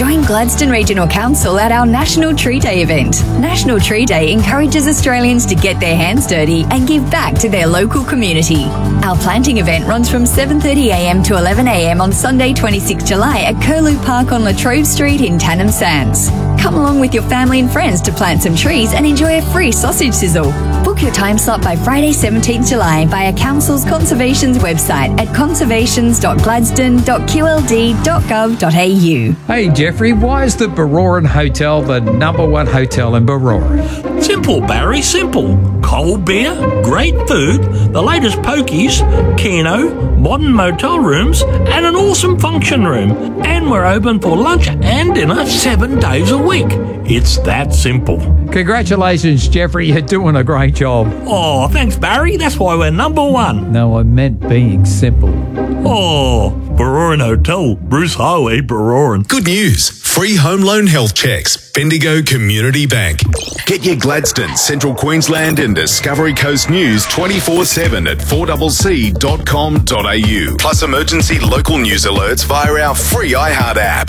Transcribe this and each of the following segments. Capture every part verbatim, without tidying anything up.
Join Gladstone Regional Council at our National Tree Day event. National Tree Day encourages Australians to get their hands dirty and give back to their local community. Our planting event runs from seven thirty a m to eleven a m on Sunday twenty-sixth of July at Curlew Park on Latrobe Street in Tannum Sands. Come along with your family and friends to plant some trees and enjoy a free sausage sizzle. Book your time slot by Friday seventeenth of July via Council's Conservation's website at conservations dot gladstone dot q l d dot gov dot a u. Hey Jeffrey, why is the Baroran Hotel the number one hotel in Baroran? Simple, Barry, simple. Cold beer, great food, the latest pokies, Keno, modern motel rooms, and an awesome function room. And we're open for lunch and dinner seven days a week. It's that simple. Congratulations, Jeffrey. You're doing a great job. Oh, thanks, Barry. That's why we're number one. No, I meant being simple. Oh, Baroran Hotel, Bruce Highway, Baroran. Good news. Free home loan health checks. Bendigo Community Bank. Get your Gladstone, Central Queensland and Discovery Coast news twenty-four seven at four c c dot com dot a u. Plus emergency local news alerts via our free iHeart app.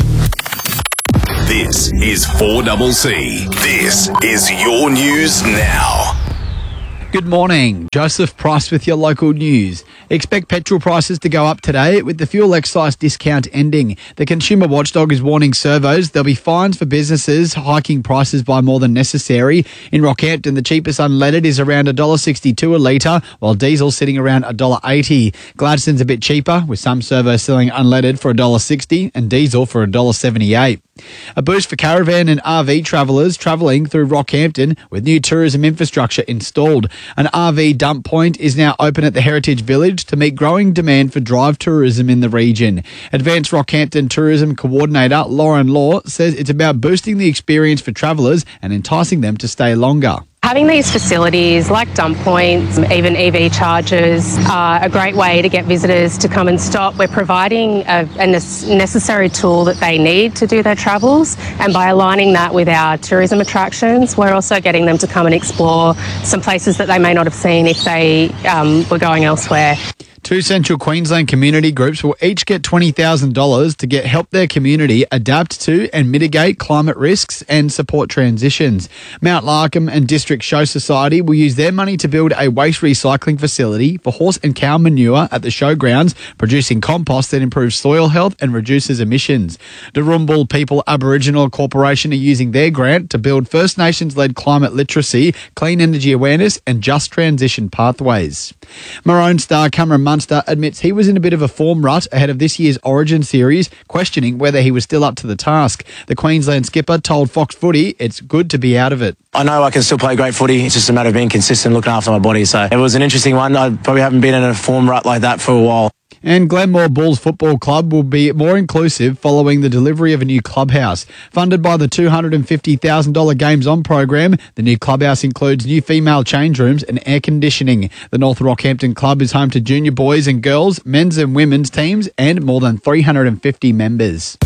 This is four C C. This is your news now. Good morning. Joseph Price with your local news. Expect petrol prices to go up today with the fuel excise discount ending. The Consumer Watchdog is warning servos there'll be fines for businesses hiking prices by more than necessary. In Rockhampton, the cheapest unleaded is around one dollar sixty-two a litre, while diesel sitting around one dollar eighty. Gladstone's a bit cheaper, with some servos selling unleaded for one dollar sixty and diesel for one dollar seventy-eight. A boost for caravan and R V travellers travelling through Rockhampton with new tourism infrastructure installed. An R V dump point is now open at the Heritage Village to meet growing demand for drive tourism in the region. Advanced Rockhampton Tourism Coordinator Lauren Law says it's about boosting the experience for travellers and enticing them to stay longer. Having these facilities like dump points, even E V chargers, are a great way to get visitors to come and stop. We're providing a, a necessary tool that they need to do their travels, and by aligning that with our tourism attractions, we're also getting them to come and explore some places that they may not have seen if they um, were going elsewhere. Two Central Queensland community groups will each get twenty thousand dollars to get help their community adapt to and mitigate climate risks and support transitions. Mount Larkham and District Show Society will use their money to build a waste recycling facility for horse and cow manure at the showgrounds, producing compost that improves soil health and reduces emissions. The Rumbul People Aboriginal Corporation are using their grant to build First Nations-led climate literacy, clean energy awareness and just transition pathways. Maroon star Cameron Munster admits he was in a bit of a form rut ahead of this year's Origin series, questioning whether he was still up to the task. The Queensland skipper told Fox Footy it's good to be out of it. I know I can still play great footy. It's just a matter of being consistent, looking after my body. So it was an interesting one. I probably haven't been in a form rut like that for a while. And Glenmore Bulls Football Club will be more inclusive following the delivery of a new clubhouse. Funded by the two hundred fifty thousand dollars Games On program, the new clubhouse includes new female change rooms and air conditioning. The North Rockhampton Club is home to junior boys and girls, men's and women's teams, and more than three hundred fifty members.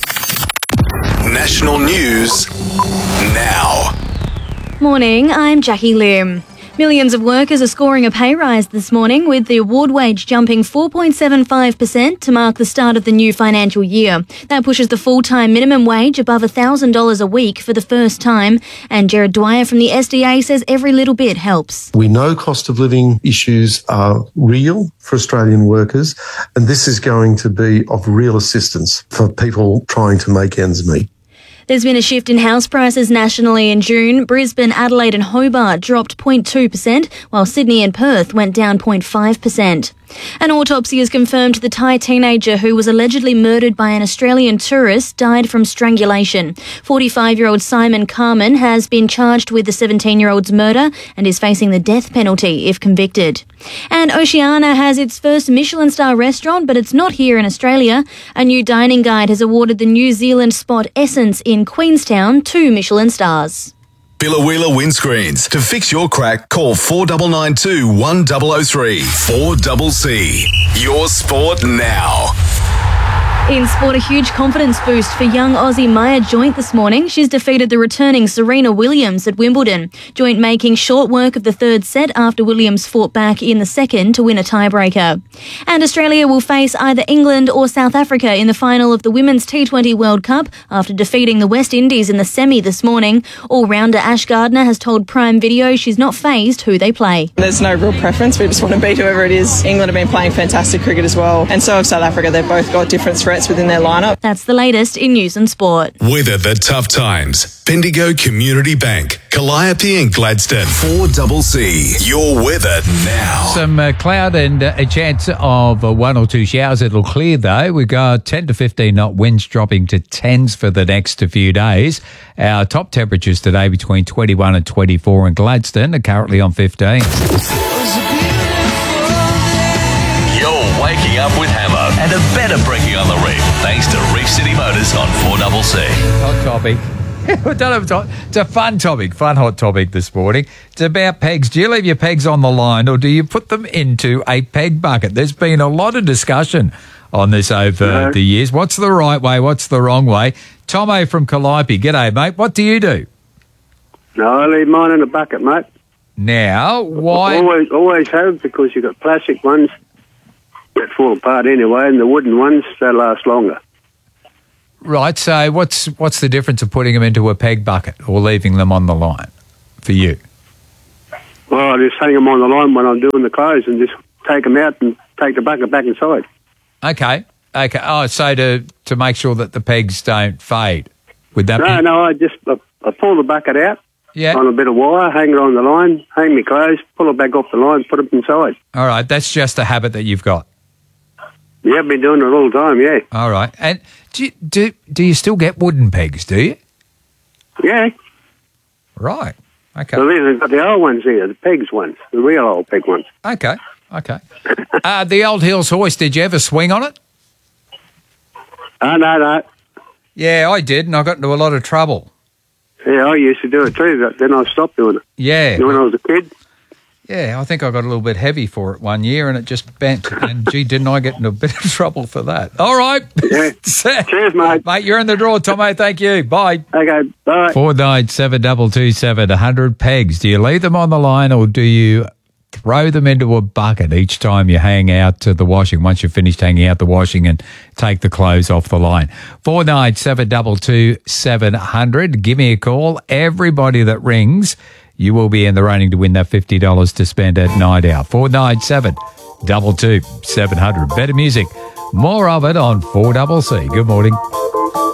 National news now. Morning, I'm Jackie Lim. Millions of workers are scoring a pay rise this morning, with the award wage jumping four point seven five percent to mark the start of the new financial year. That pushes the full-time minimum wage above one thousand dollars a week for the first time. And Gerard Dwyer from the S D A says every little bit helps. We know cost of living issues are real for Australian workers, and this is going to be of real assistance for people trying to make ends meet. There's been a shift in house prices nationally in June. Brisbane, Adelaide and Hobart dropped zero point two percent, while Sydney and Perth went down zero point five percent. An autopsy has confirmed the Thai teenager who was allegedly murdered by an Australian tourist died from strangulation. forty-five-year-old Simon Carmen has been charged with the seventeen-year-old's murder and is facing the death penalty if convicted. And Oceania has its first Michelin star restaurant, but it's not here in Australia. A new dining guide has awarded the New Zealand spot Essence in Queenstown two Michelin stars. Billawheeler Windscreens. To fix your crack, call four nine nine two, one zero zero three. four C C. Your sport now. In sport, a huge confidence boost for young Aussie Maya Joint this morning. She's defeated the returning Serena Williams at Wimbledon. Joint making short work of the third set after Williams fought back in the second to win a tiebreaker. And Australia will face either England or South Africa in the final of the Women's T twenty World Cup after defeating the West Indies in the semi this morning. All-rounder Ash Gardner has told Prime Video she's not fazed who they play. There's no real preference. We just want to beat whoever it is. England have been playing fantastic cricket as well, and so have South Africa. They've both got different threats within their lineup. That's the latest in news and sport. Weather the tough times. Bendigo Community Bank, Calliope and Gladstone. four C C. Your weather now. Some uh, cloud and uh, a chance of uh, one or two showers. It'll clear though. We've got ten to fifteen knot winds dropping to tens for the next few days. Our top temperatures today between twenty-one and twenty-four in Gladstone are currently on fifteen. You're waking up with Hammer and a better breaking on the reef thanks to Reef City Motors on four C C. Hot topic. We don't have time. It's a fun topic, fun hot topic this morning. It's about pegs. Do you leave your pegs on the line or do you put them into a peg bucket? There's been a lot of discussion on this over no. the years. What's the right way? What's the wrong way? Tomo from Calliope. G'day, mate. What do you do? No, I leave mine in a bucket, mate. Now, why? Always, always have, because you've got plastic ones that fall apart anyway, and the wooden ones, they last longer. Right, so what's what's the difference of putting them into a peg bucket or leaving them on the line for you? Well, I just hang them on the line when I'm doing the clothes and just take them out and take the bucket back inside. Okay, okay. Oh, so to, to make sure that the pegs don't fade, would that no, be? No, no, I just I, I pull the bucket out yeah. on a bit of wire, hang it on the line, hang my clothes, pull it back off the line, put it inside. All right, that's just a habit that you've got. Yeah, I've been doing it all the time, yeah. All right. And do you, do, do you still get wooden pegs, do you? Yeah. Right. Okay. So they've got the old ones here, the pegs ones, the real old peg ones. Okay. Okay. uh, the old Hills hoist, did you ever swing on it? Oh, uh, no, no. Yeah, I did, and I got into a lot of trouble. Yeah, I used to do it too, but then I stopped doing it. Yeah. When I was a kid. Yeah, I think I got a little bit heavy for it one year and it just bent. And, gee, didn't I get into a bit of trouble for that? All right. Yeah. Cheers, mate. Mate, you're in the draw, Tomo. Thank you. Bye. Okay, bye. four nine seven two two seven, one hundred pegs. Do you leave them on the line or do you throw them into a bucket each time you hang out to the washing, once you've finished hanging out the washing and take the clothes off the line? four nine seven two two seven, one hundred. Give me a call. Everybody that rings, you will be in the running to win that fifty dollars to spend at Night Out. four nine seven two two seven hundred. Better music. More of it on four C C. Good morning.